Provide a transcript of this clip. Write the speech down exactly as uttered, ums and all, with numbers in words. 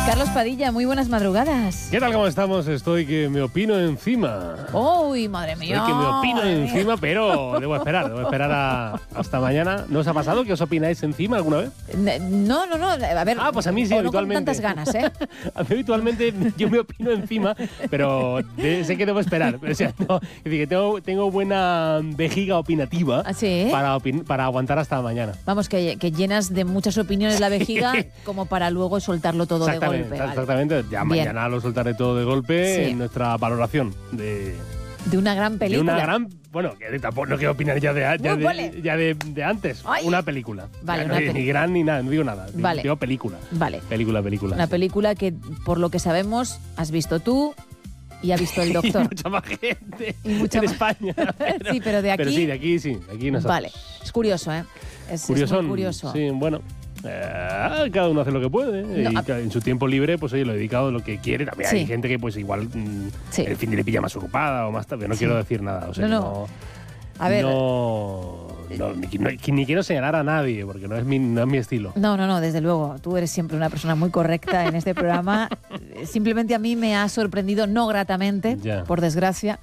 Carlos Padilla, muy buenas madrugadas. ¿Qué tal? ¿Cómo estamos? Estoy que me opino encima. ¡Uy, madre mía! Estoy que me opino encima, pero debo esperar, debo esperar a, hasta mañana. ¿No os ha pasado que os opináis encima alguna vez? No, no, no, a ver... Ah, pues a mí sí, o habitualmente. No con tantas ganas, ¿eh? A mí habitualmente yo me opino encima, pero de, sé que debo esperar. O sea, no, es decir, que tengo, tengo buena vejiga opinativa ¿Ah, sí? para, opin, para aguantar hasta mañana. Vamos, que, que llenas de muchas opiniones la vejiga como para luego soltarlo todo de golpe. Exactamente, vale. ya Bien. mañana lo soltaré todo de golpe Sí. en nuestra valoración de... De una gran película. De una gran... Bueno, que tampoco no quiero opinar ya de, ya Bueno, de, vale. ya de, de antes. Ay. Una película. Vale, Ya, una no, película. Ni gran ni nada, no digo nada. Vale. Digo película. Vale. Película, película. Una sí. película que, por lo que sabemos, has visto tú y ha visto el doctor. Y mucha más gente Y mucha en más- España. Pero, Sí, pero de aquí... Pero sí, de aquí sí. De aquí nosotros. Vale. Es curioso, ¿eh? Es, es Curiosón. muy curioso. Sí, bueno. Eh, cada uno hace lo que puede. No, y a- ca- en su tiempo libre, pues oye, lo he dedicado a lo que quiere. También Sí. hay gente que pues igual mm, Sí. el fin de le pilla más ocupada o más tarde. No Sí. quiero decir nada. O sea, No, que no. no, A ver... no, no, ni, no- ni quiero señalar a nadie, porque no es mi, no es mi estilo. No, no, no, desde luego. Tú eres siempre una persona muy correcta en este programa. Simplemente a mí me ha sorprendido, no gratamente, Ya. por desgracia,